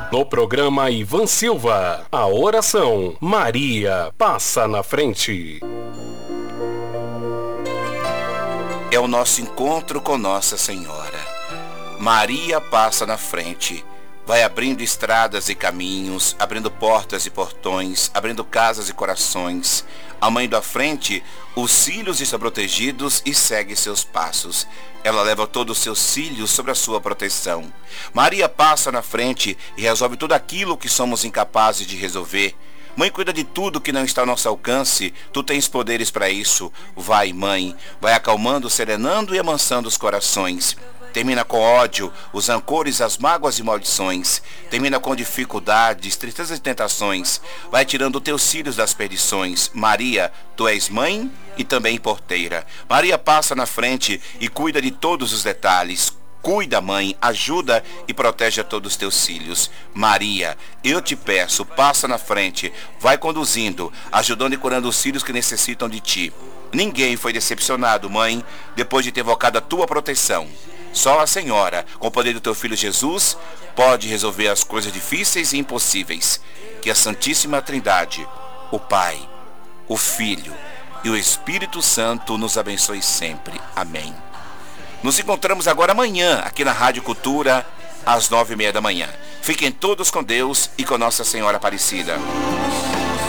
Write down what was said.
No programa Ivan Silva, a oração Maria passa na frente. É o nosso encontro com Nossa Senhora. Maria passa na frente, vai abrindo estradas e caminhos, abrindo portas e portões, abrindo casas e corações. A mãe da frente, os filhos estão protegidos e segue seus passos. Ela leva todos os seus filhos sobre a sua proteção. Maria passa na frente e resolve tudo aquilo que somos incapazes de resolver. Mãe, cuida de tudo que não está ao nosso alcance. Tu tens poderes para isso. Vai, mãe. Vai acalmando, serenando e amansando os corações. Termina com ódio, os rancores, as mágoas e maldições. Termina com dificuldades, tristezas e tentações. Vai tirando teus filhos das perdições. Maria, tu és mãe e também porteira. Maria passa na frente e cuida de todos os detalhes. Cuida, mãe, ajuda e protege a todos os teus filhos. Maria, eu te peço, passa na frente, vai conduzindo, ajudando e curando os filhos que necessitam de ti. Ninguém foi decepcionado, mãe, depois de ter invocado a tua proteção. Só a Senhora, com o poder do teu Filho Jesus, pode resolver as coisas difíceis e impossíveis. Que a Santíssima Trindade, o Pai, o Filho e o Espírito Santo nos abençoe sempre. Amém. Nos encontramos agora amanhã, aqui na Rádio Cultura, às 9h30 da manhã. Fiquem todos com Deus e com Nossa Senhora Aparecida.